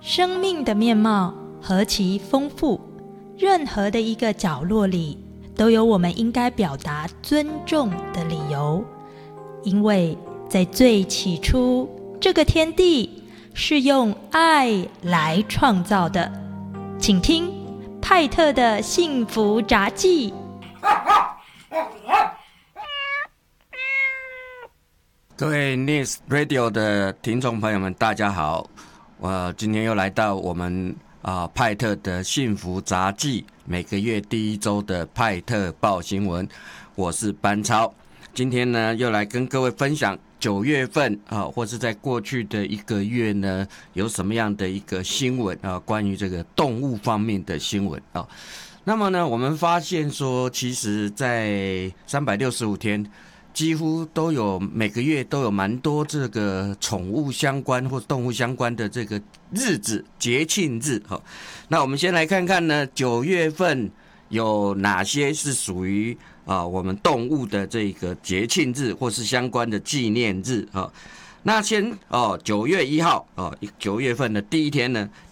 生命的面貌何其丰富，任何的一个角落里都有我们应该表达尊重的理由。因为在最起初，这个天地是用爱来创造的。请听派特的幸福札记。 各位 News Radio 的听众朋友们，大家好！我今天又来到我们派特的幸福札记，每个月第一周的派特报新闻，我是班超。今天呢，又来跟各位分享9月份或是在过去的一个月呢，有什么样的一个新闻关于这个动物方面的新闻啊。那么呢，我们发现说，其实在365天。几乎都有每个月都有蛮多这个宠物相关或动物相关的这个日子节庆日。那我们先来看看呢，9月份有哪些是属于我们动物的这个节庆日或是相关的纪念日。那先9月1号9月份的第一天呢，